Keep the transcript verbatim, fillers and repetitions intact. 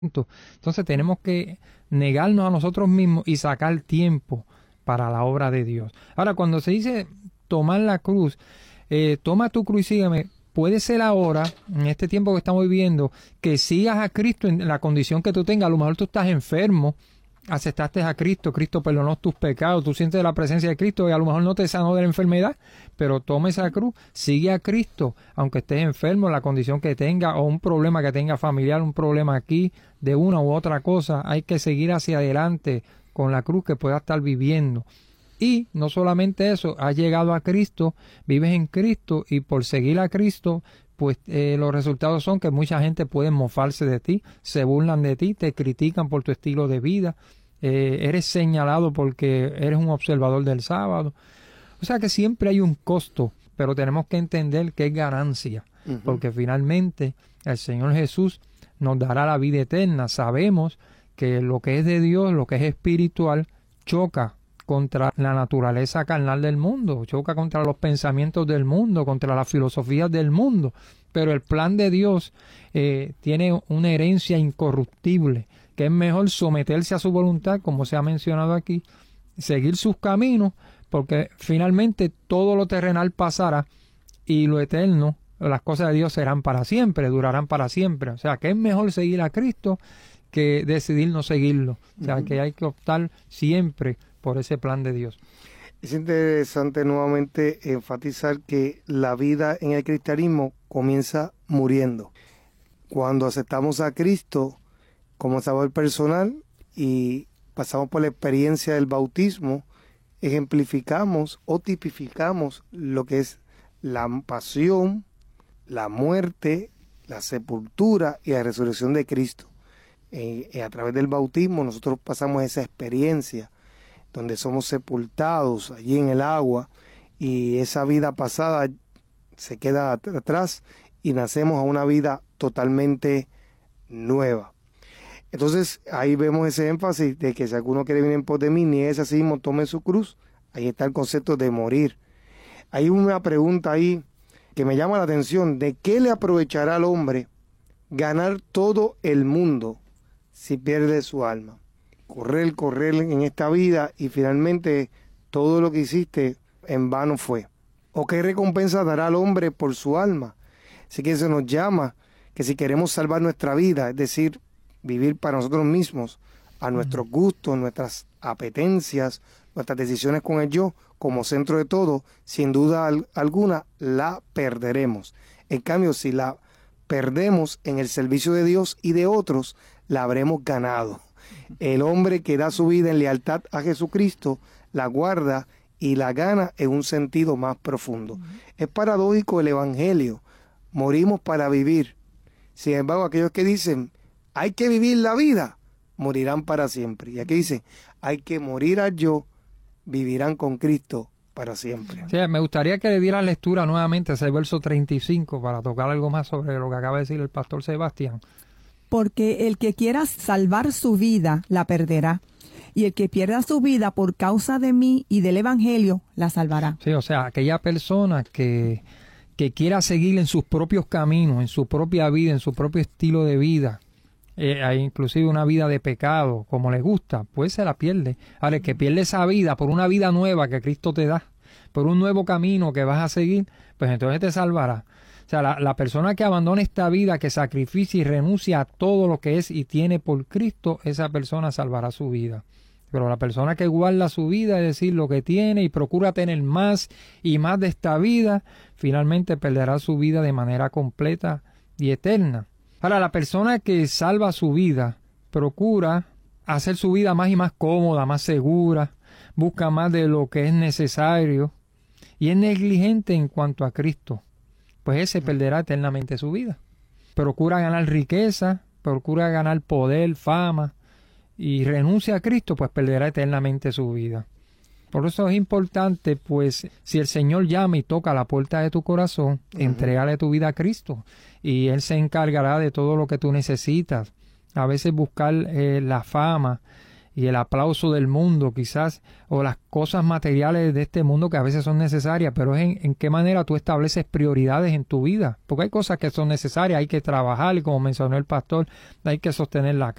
Entonces tenemos que negarnos a nosotros mismos y sacar tiempo para la obra de Dios. Ahora, cuando se dice tomar la cruz, eh, toma tu cruz y sígueme, puede ser ahora, en este tiempo que estamos viviendo, que sigas a Cristo en la condición que tú tengas. A lo mejor tú estás enfermo, aceptaste a Cristo, Cristo perdonó tus pecados, tú sientes la presencia de Cristo y a lo mejor no te sanó de la enfermedad, pero toma esa cruz, sigue a Cristo, aunque estés enfermo, en la condición que tenga o un problema que tenga familiar, un problema aquí de una u otra cosa, hay que seguir hacia adelante con la cruz que pueda estar viviendo. Y no solamente eso, has llegado a Cristo, vives en Cristo y por seguir a Cristo, pues eh, los resultados son que mucha gente puede mofarse de ti, se burlan de ti, te critican por tu estilo de vida, eh, eres señalado porque eres un observador del sábado. O sea que siempre hay un costo, pero tenemos que entender que es ganancia, uh-huh. porque finalmente el Señor Jesús nos dará la vida eterna. Sabemos que lo que es de Dios, lo que es espiritual, choca contra la naturaleza carnal del mundo, choca contra los pensamientos del mundo, contra las filosofías del mundo, pero el plan de Dios eh, tiene una herencia incorruptible, que es mejor someterse a su voluntad, como se ha mencionado aquí, seguir sus caminos, porque finalmente todo lo terrenal pasará y lo eterno, las cosas de Dios serán para siempre, durarán para siempre. O sea, que es mejor seguir a Cristo que decidir no seguirlo. O sea, uh-huh. que hay que optar siempre por ese plan de Dios. Es interesante nuevamente enfatizar que la vida en el cristianismo comienza muriendo. Cuando aceptamos a Cristo como Salvador personal y pasamos por la experiencia del bautismo, ejemplificamos o tipificamos lo que es la pasión, la muerte, la sepultura y la resurrección de Cristo. Eh, eh, a través del bautismo nosotros pasamos esa experiencia donde somos sepultados allí en el agua y esa vida pasada se queda atrás y nacemos a una vida totalmente nueva. Entonces ahí vemos ese énfasis de que si alguno quiere venir en pos de mí, ni es así mismo, tome su cruz. Ahí está el concepto de morir. Hay una pregunta ahí que me llama la atención: ¿de qué le aprovechará al hombre ganar todo el mundo si pierde su alma? Correr, correr en esta vida y finalmente todo lo que hiciste en vano fue. ¿O qué recompensa dará al hombre por su alma? Así que se nos llama que si queremos salvar nuestra vida, es decir, vivir para nosotros mismos, a nuestros gustos, nuestras apetencias, nuestras decisiones con el yo, como centro de todo, sin duda alguna la perderemos. En cambio, si la perdemos en el servicio de Dios y de otros, la habremos ganado. El hombre que da su vida en lealtad a Jesucristo la guarda y la gana en un sentido más profundo. Uh-huh. Es paradójico el Evangelio. Morimos para vivir. Sin embargo, aquellos que dicen hay que vivir la vida, morirán para siempre. Y aquí dice, hay que morir al yo, vivirán con Cristo para siempre. Sí, me gustaría que le diera lectura nuevamente a ese verso treinta y cinco para tocar algo más sobre lo que acaba de decir el pastor Sebastián. Porque el que quiera salvar su vida, la perderá. Y el que pierda su vida por causa de mí y del Evangelio, la salvará. Sí, o sea, aquella persona que, que quiera seguir en sus propios caminos, en su propia vida, en su propio estilo de vida, eh, inclusive una vida de pecado, como le gusta, pues se la pierde. Ahora, el que pierde esa vida por una vida nueva que Cristo te da, por un nuevo camino que vas a seguir, pues entonces te salvará. O sea, la, la persona que abandona esta vida, que sacrificia y renuncia a todo lo que es y tiene por Cristo, esa persona salvará su vida. Pero la persona que guarda su vida, es decir, lo que tiene y procura tener más y más de esta vida, finalmente perderá su vida de manera completa y eterna. Ahora, la persona que salva su vida, procura hacer su vida más y más cómoda, más segura, busca más de lo que es necesario y es negligente en cuanto a Cristo, pues ese perderá eternamente su vida. Procura ganar riqueza, procura ganar poder, fama, y renuncia a Cristo, pues perderá eternamente su vida. Por eso es importante, pues, si el Señor llama y toca la puerta de tu corazón, uh-huh. entrégale tu vida a Cristo, y Él se encargará de todo lo que tú necesitas. A veces buscar eh, la fama y el aplauso del mundo quizás, o las cosas materiales de este mundo que a veces son necesarias, pero es en, en qué manera tú estableces prioridades en tu vida, porque hay cosas que son necesarias, hay que trabajar, y como mencionó el pastor, hay que sostener la